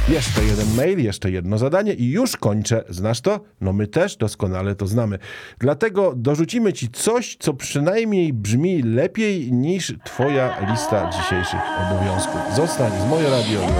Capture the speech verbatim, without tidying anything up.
Jeszcze jeden mail, jeszcze jedno zadanie i już kończę. Znasz to? No my też doskonale to znamy. Dlatego dorzucimy ci coś, co przynajmniej brzmi lepiej niż twoja lista dzisiejszych obowiązków. Zostań z Moje Radio.